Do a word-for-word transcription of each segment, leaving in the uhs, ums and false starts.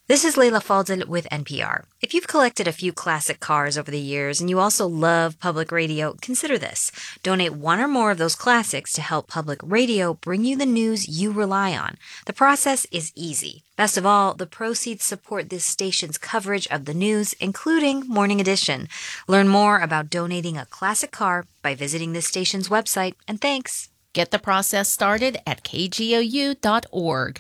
This is Leila Faldel with N P R. If you've collected a few classic cars over the years and you also love public radio, consider this. Donate one or more of those classics to help public radio bring you the news you rely on. The process is easy. Best of all, the proceeds support this station's coverage of the news, including Morning Edition. Learn more about donating a classic car by visiting this station's website, and thanks. Get the process started at k g o u dot org.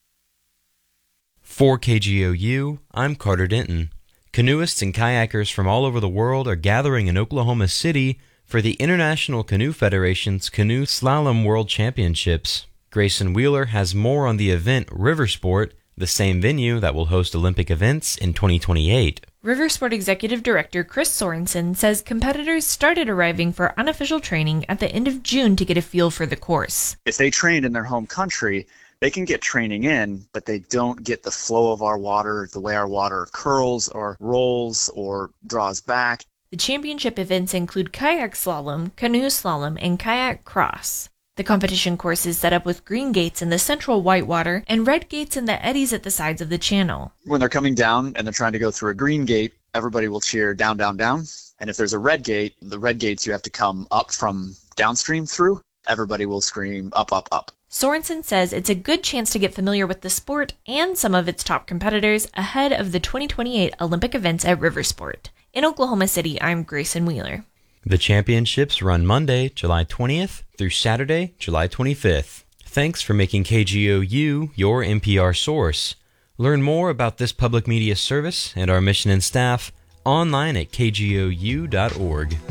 For K G O U, I'm Carter Denton. Canoeists and kayakers from all over the world are gathering in Oklahoma City for the International Canoe Federation's Canoe Slalom World Championships. Grayson Wheeler has more on the event Riversport, the same venue that will host Olympic events in twenty twenty-eight. Riversport Executive Director Chris Sorensen says competitors started arriving for unofficial training at the end of June to get a feel for the course. If they trained in their home country, they can get training in, but they don't get the flow of our water, the way our water curls or rolls or draws back. The championship events include kayak slalom, canoe slalom, and kayak cross. The competition course is set up with green gates in the central whitewater and red gates in the eddies at the sides of the channel. When they're coming down and they're trying to go through a green gate, everybody will cheer down, down, down. And if there's a red gate, the red gates you have to come up from downstream through, everybody will scream up, up, up. Sorensen says it's a good chance to get familiar with the sport and some of its top competitors ahead of the twenty twenty-eight Olympic events at Riversport. In Oklahoma City, I'm Grayson Wheeler. The championships run Monday, July twentieth through Saturday, July twenty-fifth. Thanks for making K G O U your N P R source. Learn more about this public media service and our mission and staff online at k g o u dot org.